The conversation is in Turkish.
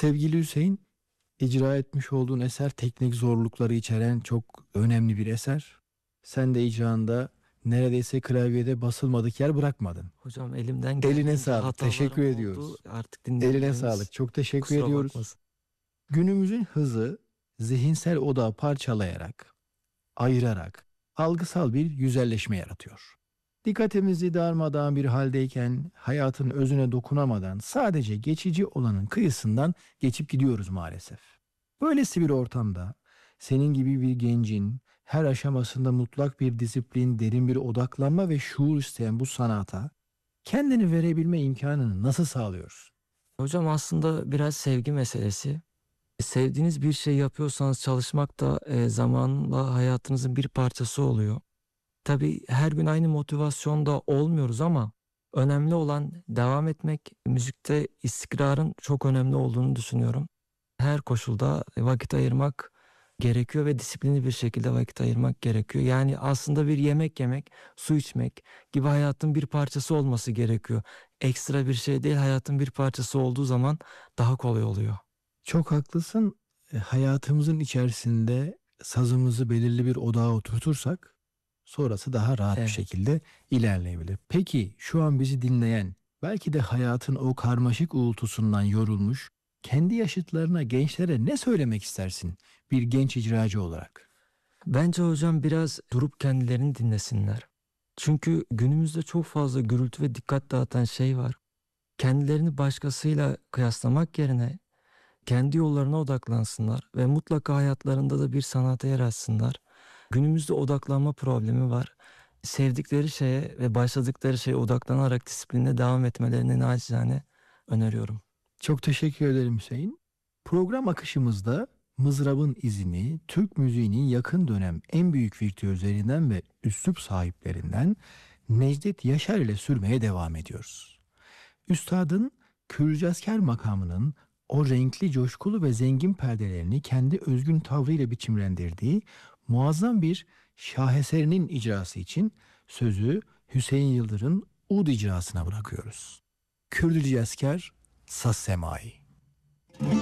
Sevgili Hüseyin, icra etmiş olduğun eser teknik zorlukları içeren çok önemli bir eser. Sen de icranda neredeyse klavyede basılmadık yer bırakmadın. Hocam elimden Eline geldiğince sağlık. Teşekkür hatalarım oldu. ediyoruz. Artık Eline dinleyicilerimiz sağlık. Çok teşekkür kusura ediyoruz. bakmasın. Günümüzün hızı zihinsel odağı parçalayarak, ayırarak algısal bir yüzelleşme yaratıyor. Dikkatimizi darmadağın bir haldeyken hayatın özüne dokunamadan sadece geçici olanın kıyısından geçip gidiyoruz maalesef. Böylesi bir ortamda senin gibi bir gencin her aşamasında mutlak bir disiplin, derin bir odaklanma ve şuur isteyen bu sanata kendini verebilme imkanını nasıl sağlıyorsun? Hocam aslında biraz sevgi meselesi. Sevdiğiniz bir şey yapıyorsanız çalışmak da zamanla hayatınızın bir parçası oluyor. Tabii her gün aynı motivasyonda olmuyoruz ama önemli olan devam etmek. Müzikte istikrarın çok önemli olduğunu düşünüyorum. Her koşulda vakit ayırmak gerekiyor ve disiplinli bir şekilde vakit ayırmak gerekiyor. Yani aslında bir yemek yemek, su içmek gibi hayatın bir parçası olması gerekiyor. Ekstra bir şey değil, hayatın bir parçası olduğu zaman daha kolay oluyor. Çok haklısın. Hayatımızın içerisinde sazımızı belirli bir odağa oturtursak sonrası daha rahat bir Evet. şekilde ilerleyebilir. Peki şu an bizi dinleyen, belki de hayatın o karmaşık uğultusundan yorulmuş, kendi yaşıtlarına, gençlere ne söylemek istersin bir genç icracı olarak? Bence hocam biraz durup kendilerini dinlesinler. Çünkü günümüzde çok fazla gürültü ve dikkat dağıtan şey var. Kendilerini başkasıyla kıyaslamak yerine kendi yollarına odaklansınlar ve mutlaka hayatlarında da bir sanata yer açsınlar. Günümüzde odaklanma problemi var. Sevdikleri şeye ve başladıkları şeye odaklanarak disipline devam etmelerini nacizane öneriyorum. Çok teşekkür ederim Hüseyin. Program akışımızda mızrabın izini Türk müziğinin yakın dönem en büyük virtüözlerinden ve üslup sahiplerinden Necdet Yaşar ile sürmeye devam ediyoruz. Üstadın Kürcaskar makamının o renkli, coşkulu ve zengin perdelerini kendi özgün tavrıyla biçimlendirdiği muazzam bir şaheserinin icrası için sözü Hüseyin Yıldır'ın ud icrasına bırakıyoruz. Kürdülcaskar Saz Semai.